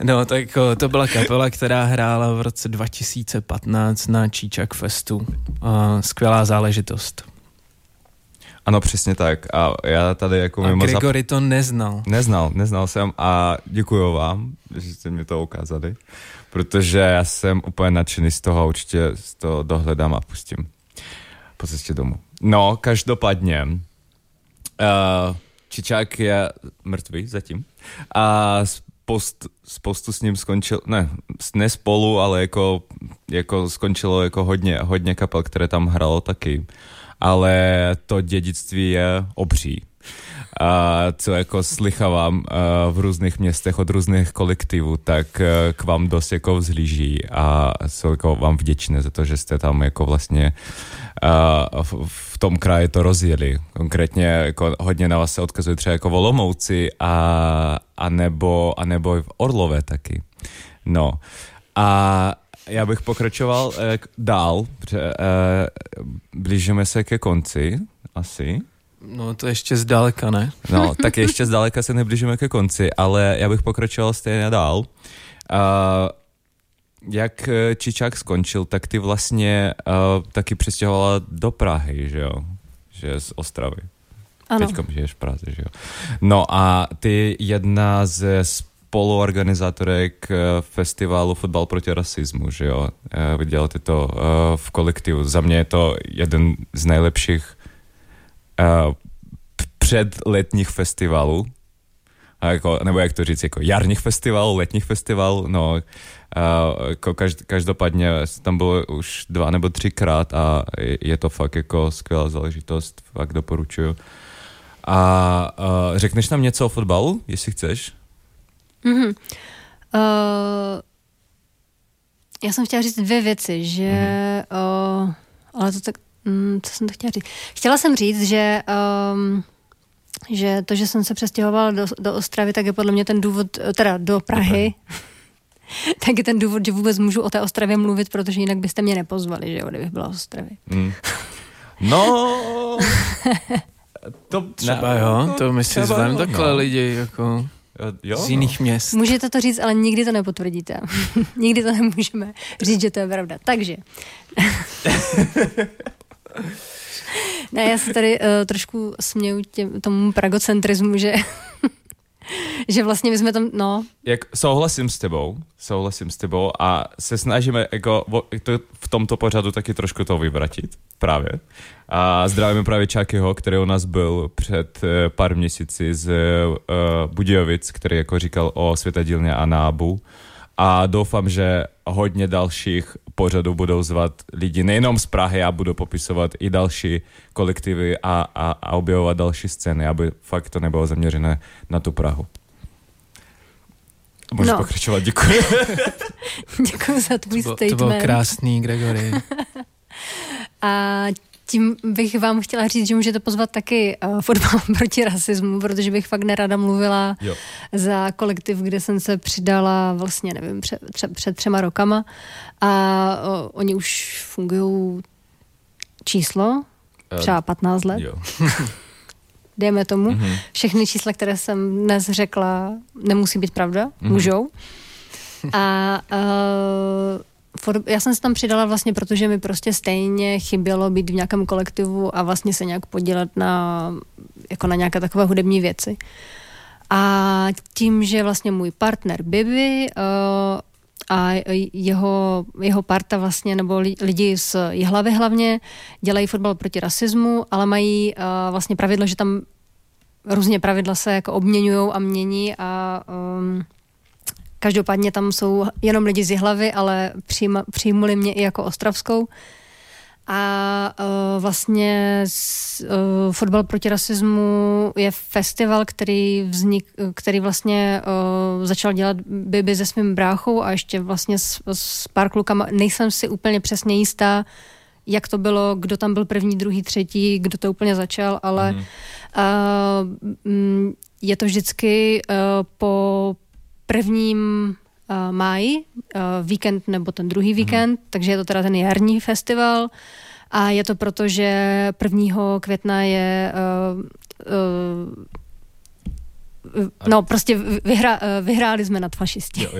No, tak to byla kapela, která hrála v roce 2015 na Číčak Festu. Skvělá záležitost. Ano, přesně tak. A já tady jako a Gregory to neznal. Neznal jsem a děkuju vám, že jste mi to ukázali, protože já jsem úplně nadšený z toho a určitě to dohledám a pustím po cestě domů. No, každopádně Čičák je mrtvý zatím a spoustu s ním skončil, ne spolu, ale jako skončilo jako hodně kapel, které tam hralo taky. Ale to dědictví je obří. Co jako slychávám v různých městech od různých kolektivů, tak k vám dost jako vzhlíží a jsou jako vám vděčné za to, že jste tam jako vlastně v tom kraji to rozjeli. Konkrétně jako hodně na vás se odkazuje třeba jako v Olomouci a nebo v Orlové taky. No. A já bych pokračoval dál, protože blížíme se ke konci, asi. No to ještě zdaleka, ne? No, tak ještě zdaleka se neblížíme ke konci, ale já bych pokračoval stejně dál. Jak Čičák skončil, tak ty vlastně taky přestěhovala do Prahy, že jo? Že z Ostravy. Ano. Teďkom žiješ v Praze, že jo? No a ty jedna ze spoluorganizátorek festivalu Fotbal proti rasismu, že jo? Vy děláte to v kolektivu. Za mě je to jeden z nejlepších předletních festivalů. Jako, nebo jak to říct, jako jarních festivalů, letních festivalů, no, jako každopádně tam bylo už 2 nebo 3krát a je to fakt jako skvělá záležitost, fakt doporučuju. A řekneš nám něco o fotbalu, jestli chceš? Mm-hmm. Já jsem chtěla říct 2 věci, že ale to tak, co jsem to chtěla říct? Chtěla jsem říct, že to, že jsem se přestěhovala do Ostravy, tak je podle mě ten důvod, teda do Prahy, tak je ten důvod, že vůbec můžu o té Ostravě mluvit, protože jinak byste mě nepozvali, že jo, kdybych byla v Ostravě. No... To třeba jo, to my si zveme takhle lidi, jako z jiných měst. Můžete to říct, ale nikdy to nepotvrdíte. Nikdy to nemůžeme říct, že to je pravda. Takže... Ne, já se tady trošku směju tomu pragocentrismu, že že vlastně my jsme tam, no. Souhlasím s tebou a se snažíme jako v tomto pořadu taky trošku to vyvratit právě. A zdravíme právě Čakyho, který u nás byl před pár měsíci z Budějovic, který jako říkal o Světadílně a Nábu. A doufám, že hodně dalších pořadů budou zvat lidi nejenom z Prahy a budou popisovat i další kolektivy a objevovat další scény, aby fakt to nebylo zaměřené na tu Prahu. Můžeš pokračovat, děkuji. Děkuji za tvůj statement. To byl krásný, Gregory. A tím bych vám chtěla říct, že můžete pozvat taky Fotbal proti rasismu, protože bych fakt nerada mluvila za kolektiv, kde jsem se přidala vlastně, nevím, před 3 rokama a oni už fungují číslo, třeba 15 let. Jo. Dejme tomu. Všechny čísla, které jsem dnes řekla, nemusí být pravda, můžou. A já jsem se tam přidala vlastně, protože mi prostě stejně chybělo být v nějakém kolektivu a vlastně se nějak podílet na nějaké takové hudební věci. A tím, že vlastně můj partner Bibi a jeho parta vlastně, nebo lidi z Jihlavy hlavně, dělají Fotbal proti rasismu, ale mají vlastně pravidlo, že tam různě pravidla se jako obměňujou a mění a každopádně tam jsou jenom lidi z Jihlavy, ale přijmuli mě i jako ostravskou. A vlastně Fotbal proti rasismu je festival, který vlastně začal dělat Bibi se svým bráchou a ještě vlastně s pár klukama. Nejsem si úplně přesně jistá, jak to bylo, kdo tam byl první, druhý, třetí, kdo to úplně začal, ale je to vždycky po 1. máji, víkend nebo ten druhý víkend, takže je to teda ten jarní festival a je to proto, že 1. května je prostě vyhráli jsme nad fašisti.